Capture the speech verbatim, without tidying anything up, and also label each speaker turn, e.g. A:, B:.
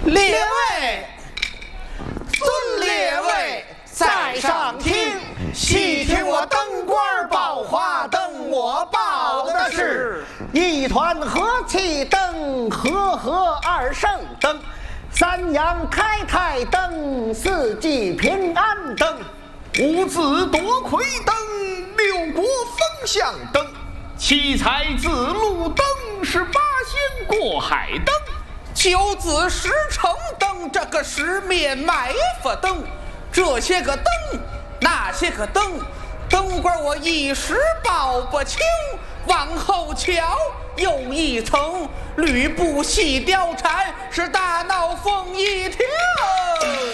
A: 列位，尊列位，在上听，细听我灯官报话，灯我报的是一团和气灯，和和二圣灯，三阳开泰灯，四季平安灯，
B: 五子夺魁灯，六国风向灯，七彩子路灯，十八仙过海灯，
C: 九子十城灯，这个十面埋伏灯，这些个灯，那些个灯，灯官我一时报不清，往后瞧又一层，吕布戏貂蝉，是大闹凤仪亭。